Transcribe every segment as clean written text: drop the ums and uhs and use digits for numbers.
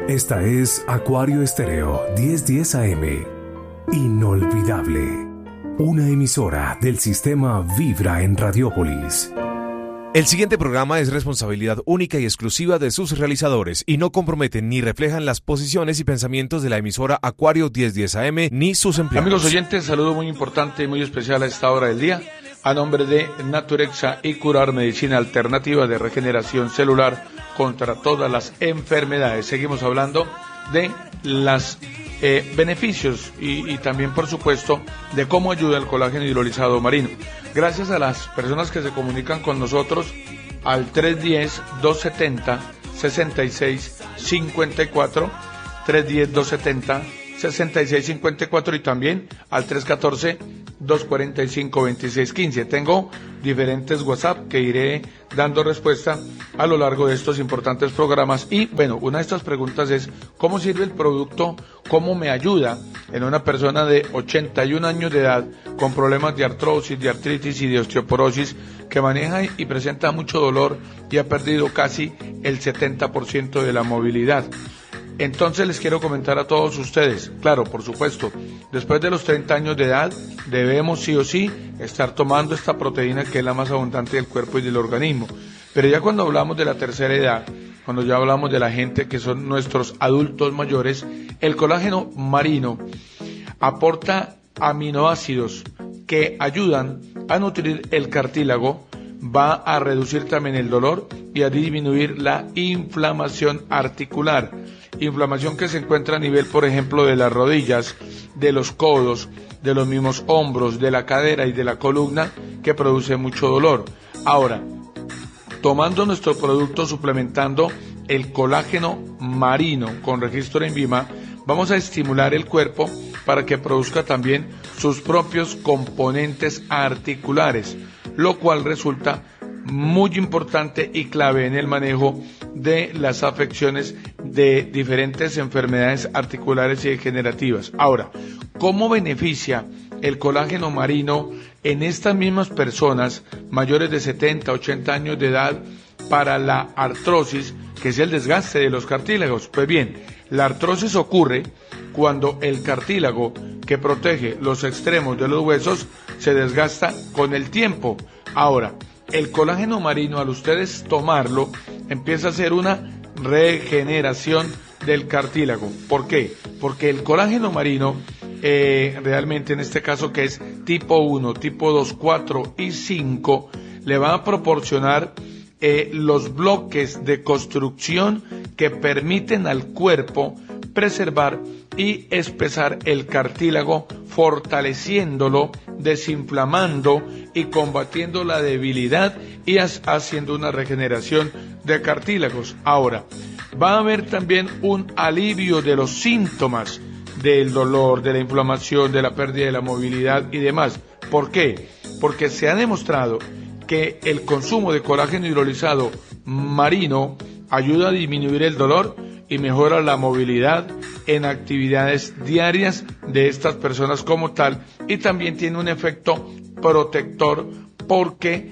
Esta es Acuario Estéreo 1010 AM. Inolvidable. Una emisora del sistema Vibra en Radiópolis. El siguiente programa es responsabilidad única y exclusiva de sus realizadores y no comprometen ni reflejan las posiciones y pensamientos de la emisora Acuario 1010 AM ni sus empleados. Amigos oyentes, saludo muy importante y muy especial a esta hora del día. A nombre de Naturexa y Curar, medicina alternativa de regeneración celular contra todas las enfermedades. Seguimos hablando de los beneficios y también, por supuesto, de cómo ayuda el colágeno hidrolizado marino. Gracias a las personas que se comunican con nosotros al 310-270-6654, 310-270-6654 y también al 314-245-2615. Tengo diferentes WhatsApp que iré dando respuesta a lo largo de estos importantes programas. Y bueno, una de estas preguntas es: ¿cómo sirve el producto? ¿Cómo me ayuda en una persona de 81 años de edad con problemas de artrosis, de artritis y de osteoporosis, que maneja y presenta mucho dolor y ha perdido casi el 70% de la movilidad? Entonces les quiero comentar a todos ustedes, claro, por supuesto, después de los 30 años de edad debemos sí o sí estar tomando esta proteína, que es la más abundante del cuerpo y del organismo. Pero ya cuando hablamos de la tercera edad, cuando ya hablamos de la gente que son nuestros adultos mayores, el colágeno marino aporta aminoácidos que ayudan a nutrir el cartílago, va a reducir también el dolor y a disminuir la inflamación articular. Inflamación que se encuentra a nivel, por ejemplo, de las rodillas, de los codos, de los mismos hombros, de la cadera y de la columna, que produce mucho dolor. Ahora, tomando nuestro producto, suplementando el colágeno marino con registro en Vima, vamos a estimular el cuerpo para que produzca también sus propios componentes articulares, lo cual resulta muy importante y clave en el manejo de las afecciones de diferentes enfermedades articulares y degenerativas. Ahora, ¿cómo beneficia el colágeno marino en estas mismas personas mayores de 70, 80 años de edad para la artrosis, que es el desgaste de los cartílagos? Pues bien, la artrosis ocurre cuando el cartílago que protege los extremos de los huesos se desgasta con el tiempo. Ahora, el colágeno marino, al ustedes tomarlo, empieza a hacer una regeneración del cartílago. ¿Por qué? Porque el colágeno marino, realmente en este caso, que es tipo 1, tipo 2, 4 y 5, le va a proporcionar los bloques de construcción que permiten al cuerpo preservar y espesar el cartílago, fortaleciéndolo, desinflamando y combatiendo la debilidad y haciendo una regeneración de cartílagos. Ahora, va a haber también un alivio de los síntomas del dolor, de la inflamación, de la pérdida de la movilidad y demás. ¿Por qué? Porque se ha demostrado que el consumo de colágeno hidrolizado marino ayuda a disminuir el dolor y mejora la movilidad en actividades diarias de estas personas como tal, y también tiene un efecto protector porque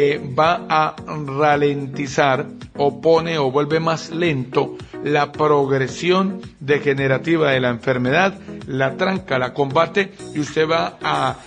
va a ralentizar o pone o vuelve más lento la progresión degenerativa de la enfermedad, la tranca, la combate, y usted va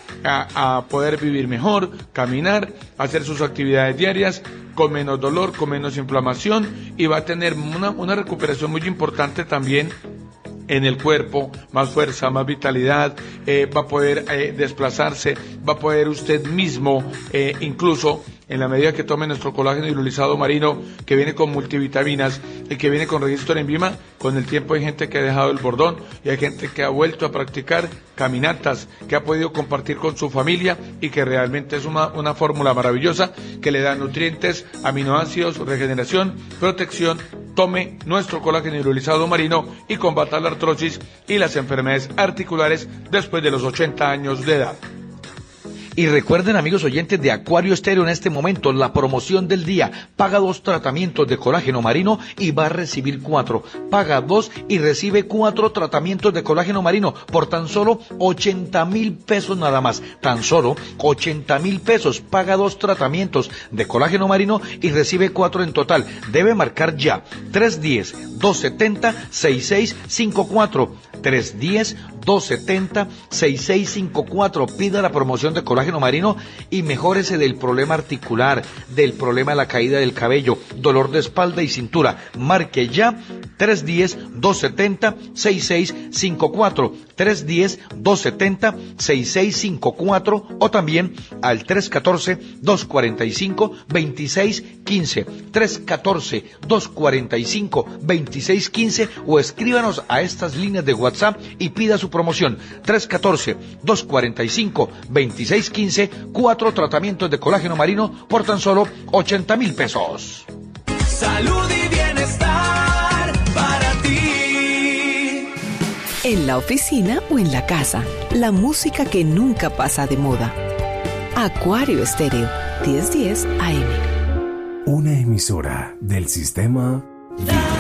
a poder vivir mejor, caminar, hacer sus actividades diarias con menos dolor, con menos inflamación, y va a tener una recuperación muy importante también en el cuerpo, más fuerza, más vitalidad, va a poder desplazarse, va a poder usted mismo, incluso en la medida que tome nuestro colágeno hidrolizado marino, que viene con multivitaminas y que viene con registro en Vima, con el tiempo hay gente que ha dejado el bordón y hay gente que ha vuelto a practicar caminatas, que ha podido compartir con su familia y que realmente es una fórmula maravillosa que le da nutrientes, aminoácidos, regeneración, protección. Tome nuestro colágeno hidrolizado marino y combata la artrosis y las enfermedades articulares después de los 80 años de edad. Y recuerden, amigos oyentes de Acuario Estéreo, en este momento la promoción del día: paga 2 tratamientos de colágeno marino y va a recibir 4. Paga 2 y recibe 4 tratamientos de colágeno marino por tan solo 80,000 pesos nada más. Tan solo 80,000 pesos. Paga 2 tratamientos de colágeno marino y recibe 4 en total. Debe marcar ya 310-270-6654. 310-270-6654. Pida la promoción de colágeno marino y mejórese del problema articular, del problema de la caída del cabello, dolor de espalda y cintura. Marque ya 310-270-6654. 310-270-6654 o también al 314-245-2615. 314-245-2615 o escríbanos a estas líneas de WhatsApp y pida su promoción. 314-245-2615. 4 tratamientos de colágeno marino por tan solo 80,000 pesos. Salud y bienestar para ti. En la oficina o en la casa, la música que nunca pasa de moda. Acuario Estéreo, 1010 AM. Una emisora del sistema Vibra.